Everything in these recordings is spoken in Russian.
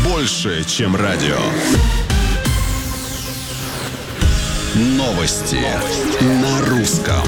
больше, чем радио. Новости на русском.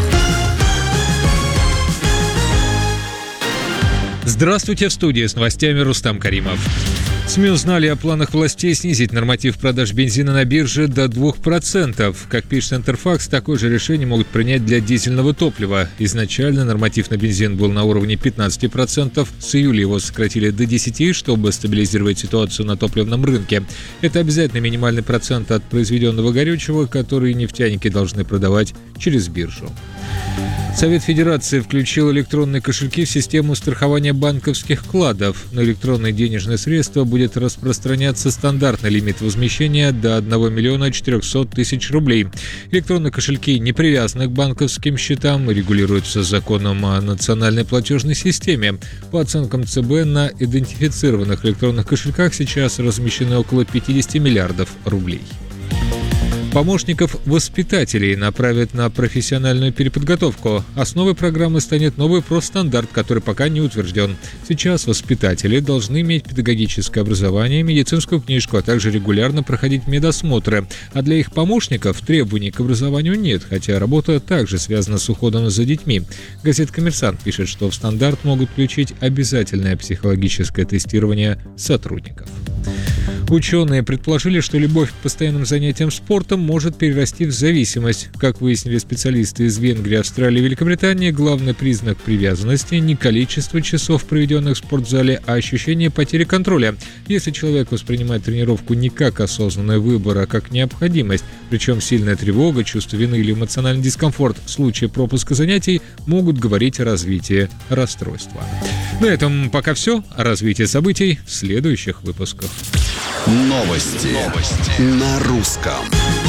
Здравствуйте, в студии с новостями Рустам Каримов. СМИ узнали о планах властей снизить норматив продаж бензина на бирже до 2%. Как пишет Интерфакс, такое же решение могут принять для дизельного топлива. Изначально норматив на бензин был на уровне 15%. С июля его сократили до 10%, чтобы стабилизировать ситуацию на топливном рынке. Это обязательно минимальный процент от произведенного горючего, который нефтяники должны продавать через биржу. Совет Федерации включил электронные кошельки в систему страхования банковских вкладов. На электронные денежные средства будет распространяться стандартный лимит возмещения до 1 миллиона 400 тысяч рублей. Электронные кошельки, не привязаны к банковским счетам, регулируются законом о национальной платежной системе. По оценкам ЦБ, на идентифицированных электронных кошельках сейчас размещены около 50 миллиардов рублей. Помощников воспитателей направят на профессиональную переподготовку. Основой программы станет новый профстандарт, который пока не утвержден. Сейчас воспитатели должны иметь педагогическое образование, медицинскую книжку, а также регулярно проходить медосмотры. А для их помощников требований к образованию нет, хотя работа также связана с уходом за детьми. Газета «Коммерсант» пишет, что в стандарт могут включить обязательное психологическое тестирование сотрудников. Ученые предположили, что любовь к постоянным занятиям спортом может перерасти в зависимость. Как выяснили специалисты из Венгрии, Австралии и Великобритании, главный признак привязанности – не количество часов, проведенных в спортзале, а ощущение потери контроля. Если человек воспринимает тренировку не как осознанный выбор, а как необходимость, причем сильная тревога, чувство вины или эмоциональный дискомфорт в случае пропуска занятий могут говорить о развитии расстройства. На этом пока все. О развитии событий в следующих выпусках. Новости на русском.